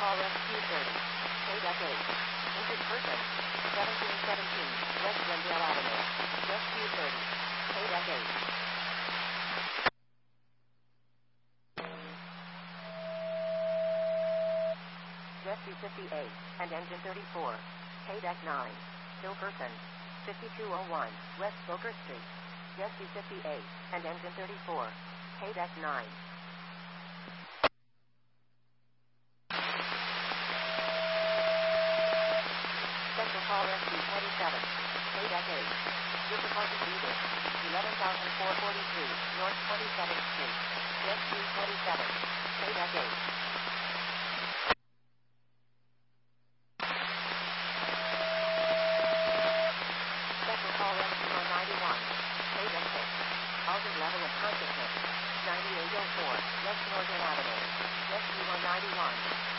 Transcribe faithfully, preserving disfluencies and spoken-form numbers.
Call Rescue thirty. K-Deck eight. Injured person. seventeen seventeen. West Glendale Avenue. Rescue thirty. K-Deck eight. Rescue fifty-eight. And Engine thirty-four. K-Deck nine. Still person. fifty-two oh one. West Boker Street. Rescue fifty-eight. And Engine thirty-four. K-Deck nine. Central Call Rescue twenty-seven. K-Deck eight. Your precautions needed. eleven thousand four hundred forty-three. North twenty-seventh Street. Rescue twenty-seven. K-Deck eight. Central Call Rescue one ninety-one. K-Deck six. Altered level of consciousness. ninety-eight oh four. West Northern Avenue. Rescue one ninety-one.